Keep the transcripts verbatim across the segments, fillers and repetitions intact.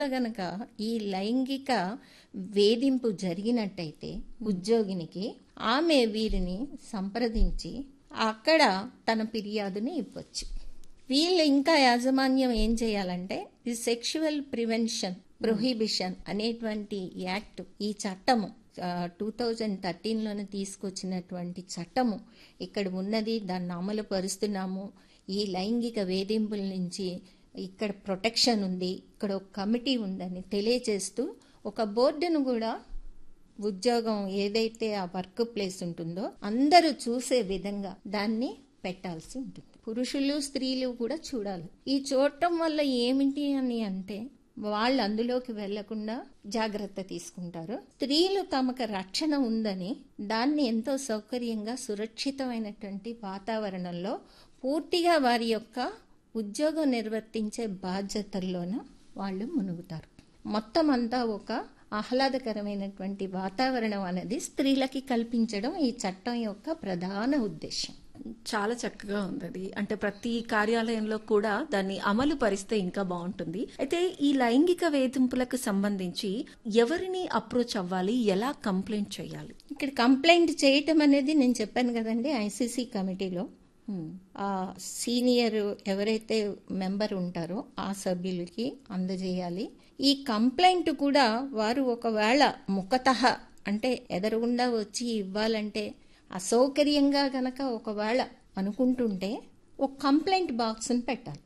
గనక ఈ లైంగిక వేధింపు జరిగినట్టయితే ఉద్యోగినికి ఆమె వీరిని సంప్రదించి అక్కడ తన ఫిర్యాదుని ఇవ్వచ్చు. వీళ్ళు ఇంకా యాజమాన్యం ఏం చేయాలంటే ఈ సెక్షువల్ ప్రివెన్షన్ ప్రొహిబిషన్ అనేటువంటి యాక్ట్, ఈ చట్టము టూ థౌజండ్ థర్టీన్ లోనే తీసుకొచ్చినటువంటి చట్టము ఇక్కడ ఉన్నది, దాన్ని అమలు పరుస్తున్నాము. ఈ లైంగిక వేధింపుల నుంచి ఇక్కడ ప్రొటెక్షన్ ఉంది, ఇక్కడ ఒక కమిటీ ఉందని తెలియజేస్తూ ఒక బోర్డును కూడా ఉద్యోగం ఏదైతే ఆ వర్క్ ప్లేస్ ఉంటుందో అందరూ చూసే విధంగా దాన్ని పెట్టాల్సి ఉంటుంది. పురుషులు స్త్రీలు కూడా చూడాలి. ఈ చూడటం వల్ల ఏమిటి అని అంటే వాళ్ళు అందులోకి వెళ్లకుండా జాగ్రత్త తీసుకుంటారు. స్త్రీలు తమకు రక్షణ ఉందని దాన్ని ఎంతో సౌకర్యంగా సురక్షితమైనటువంటి వాతావరణంలో పూర్తిగా వారి యొక్క ఉద్యోగం నిర్వర్తించే బాధ్యతల్లోన వాళ్ళు మునుగుతారు. మొత్తం అంతా ఒక ఆహ్లాదకరమైనటువంటి వాతావరణం అనేది స్త్రీలకి కల్పించడం ఈ చట్టం యొక్క ప్రధాన ఉద్దేశం. చాలా చక్కగా ఉంది అది. అంటే ప్రతి కార్యాలయంలో కూడా దాన్ని అమలు పరిస్తే ఇంకా బాగుంటుంది. అయితే ఈ లైంగిక వేధింపులకు సంబంధించి ఎవరిని అప్రోచ్ అవ్వాలి, ఎలా కంప్లైంట్ చేయాలి? ఇక్కడ కంప్లైంట్ చేయటం అనేది నేను చెప్పాను కదండి, ఐసీసీ కమిటీలో ఆ సీనియర్ ఎవరైతే మెంబర్ ఉంటారో ఆ సభ్యులకి అందజేయాలి. ఈ కంప్లైంట్ కూడా వారు ఒకవేళ ముఖతః అంటే ఎదురుగుండా వచ్చి ఇవ్వాలంటే అసౌకర్యంగా గనక ఒకవేళ అనుకుంటుంటే ఒక కంప్లైంట్ బాక్స్ని పెట్టాలి.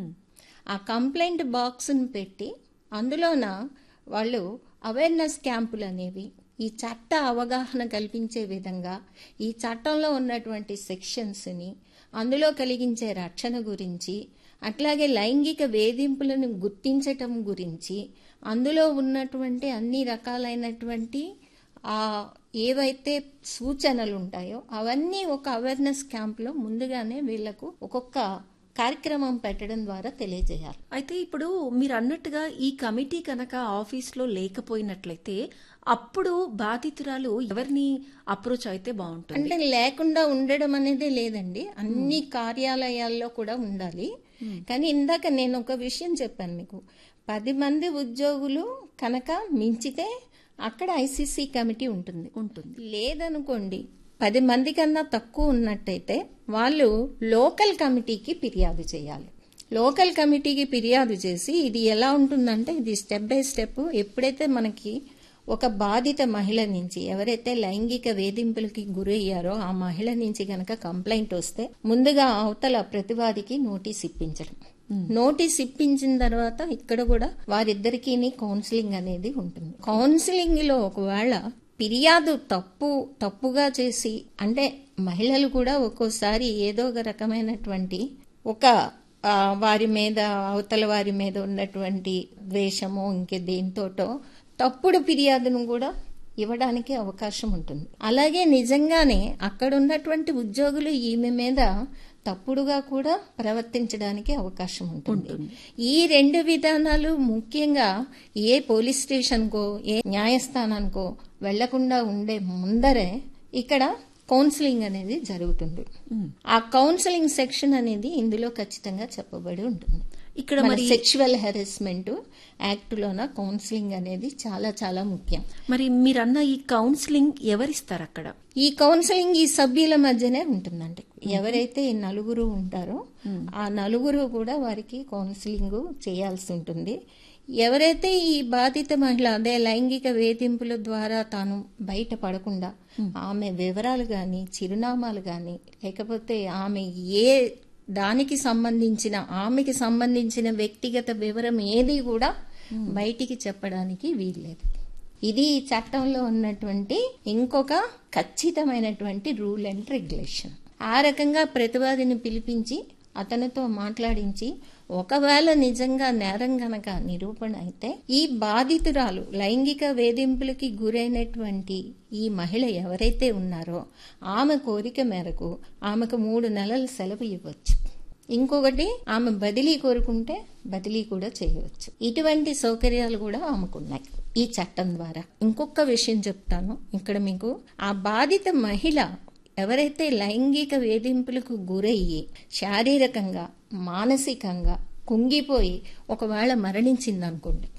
ఆ కంప్లైంట్ బాక్స్ని పెట్టి అందులోన వాళ్ళు అవేర్నెస్ క్యాంపులు అనేవి, ఈ చట్ట అవగాహన కల్పించే విధంగా ఈ చట్టంలో ఉన్నటువంటి సెక్షన్స్ని, అందులో కలిగించే రక్షణ గురించి, అట్లాగే లైంగిక వేధింపులను గుర్తించటం గురించి, అందులో ఉన్నటువంటి అన్ని రకాలైనటువంటి ఆ ఏవైతే సూచనలు ఉంటాయో అవన్నీ ఒక అవేర్నెస్ క్యాంప్లో ముందుగానే వీళ్లకు ఒక్కొక్క కార్యక్రమం పెట్టడం ద్వారా తెలియజేయాలి. అయితే ఇప్పుడు మీరు అన్నట్టుగా ఈ కమిటీ కనుక ఆఫీస్లో లేకపోయినట్లయితే అప్పుడు బాధితురాలు ఎవరిని అప్రోచ్ అయితే బాగుంటుంది? అంటే లేకుండా ఉండడం అనేది లేదండి, అన్ని కార్యాలయాల్లో కూడా ఉండాలి. కానీ ఇందాక నేను ఒక విషయం చెప్పాను మీకు, పది మంది ఉద్యోగులు కనుక మించితే అక్కడ ఐసీసీ కమిటీ ఉంటుంది ఉంటుంది లేదనుకోండి పది మంది కన్నా తక్కువ ఉన్నట్టయితే వాళ్ళు లోకల్ కమిటీకి ఫిర్యాదు చేయాలి. లోకల్ కమిటీకి ఫిర్యాదు చేసి ఇది ఎలా ఉంటుందంటే ఇది స్టెప్ బై స్టెప్, ఎప్పుడైతే మనకి ఒక బాధిత మహిళ నుంచి ఎవరైతే లైంగిక వేధింపులకి గురయ్యారో ఆ మహిళ నుంచి గనక కంప్లైంట్ వస్తే ముందుగా అవతల ప్రతివాదికి నోటీస్ ఇప్పించడం. నోటీస్ ఇప్పించిన తర్వాత ఇక్కడ కూడా వారిద్దరికీ కౌన్సిలింగ్ అనేది ఉంటుంది. కౌన్సిలింగ్ లో ఒకవేళ ఫిర్యాదు తప్పు తప్పుగా చేసి, అంటే మహిళలు కూడా ఒక్కోసారి ఏదో ఒక రకమైనటువంటి ఒక వారి మీద అవతల వారి మీద ఉన్నటువంటి ద్వేషమో ఇంకే దేనితోటో తప్పుడు ఫిర్యాదును కూడా ఇవ్వడానికి అవకాశం ఉంటుంది. అలాగే నిజంగానే అక్కడ ఉన్నటువంటి ఉద్యోగులు ఈమె మీద తప్పుడుగా కూడా ప్రవర్తించడానికి అవకాశం ఉంటుంది. ఈ రెండు విధానాలు ముఖ్యంగా ఏ పోలీస్ స్టేషన్కో ఏ న్యాయస్థానానికో వెళ్లకుండా ఉండే ముందరే ఇక్కడ కౌన్సిలింగ్ అనేది జరుగుతుంది. ఆ కౌన్సిలింగ్ సెక్షన్ అనేది ఇందులో ఖచ్చితంగా చెప్పబడి ఉంటుంది. ఇక్కడ మరి సెక్షువల్ హెరాస్మెంట్ యాక్ట్ లోన కౌన్సిలింగ్ అనేది చాలా చాలా ముఖ్యం. మరి మీరన్న ఈ కౌన్సిలింగ్ ఎవరిస్తారు అక్కడ? ఈ కౌన్సిలింగ్ ఈ సభ్యుల మధ్యనే ఉంటుందండి. ఎవరైతే నలుగురు ఉంటారో ఆ నలుగురు కూడా వారికి కౌన్సిలింగ్ చేయాల్సి ఉంటుంది. ఎవరైతే ఈ బాధిత మహిళ అదే లైంగిక వేధింపుల ద్వారా తాను బయటపడకుండా ఆమె వివరాలు గాని చిరునామాలు గాని లేకపోతే ఆమె ఏ దానికి సంబంధించిన ఆమెకి సంబంధించిన వ్యక్తిగత వివరం ఏది కూడా బయటికి చెప్పడానికి వీల్లేదు. ఇది ఈ చట్టంలో ఉన్నటువంటి ఇంకొక ఖచ్చితమైనటువంటి రూల్ అండ్ రెగ్యులేషన్. ఆ రకంగా ప్రతివాదిని పిలిపించి అతనితో మాట్లాడించి ఒకవేళ నిజంగా నేరం గనక నిరూపణ అయితే ఈ బాధితురాలు లైంగిక వేధింపులకి గురైనటువంటి ఈ మహిళ ఎవరైతే ఉన్నారో ఆమె కోరిక మేరకు ఆమెకు మూడు నెలల సెలవు ఇవ్వచ్చు. ఇంకొకటి ఆమె బదిలీ కోరుకుంటే బదిలీ కూడా చేయవచ్చు. ఇటువంటి సౌకర్యాలు కూడా ఆమెకున్నాయి ఈ చట్టం ద్వారా. ఇంకొక విషయం చెప్తాను ఇక్కడ మీకు, ఆ బాధిత మహిళ ఎవరైతే లైంగిక వేధింపులకు గురయ్యి శారీరకంగా మానసికంగా కుంగిపోయి ఒకవేళ మరణించిందనుకోండి,